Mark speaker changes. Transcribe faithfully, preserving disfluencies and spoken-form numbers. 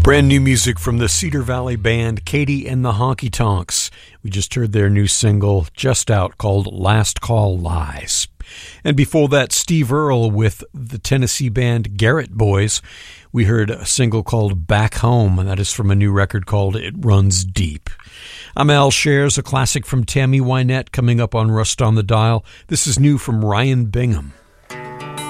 Speaker 1: Brand new music from the Cedar Valley band Katie and the Honky Tonks. We just heard their new single, just out, called Last Call Lies. And before that, Steve Earle with the Tennessee band Garrett Boys. We heard a single called Back Home, and that is from a new record called It Runs Deep. I'm Al Shares, a classic from Tammy Wynette coming up on Rust on the Dial. This is new from Ryan Bingham.